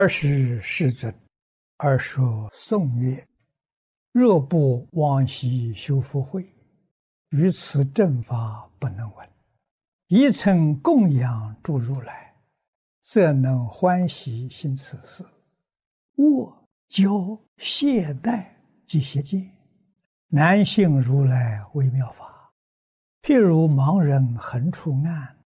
尔时世尊，而说颂曰：若不往昔修福慧，于此正法不能闻。一曾供养诸如来，则能欢喜行此事。恶骄懈怠即邪见，难信如来微妙法。譬如盲人横出暗，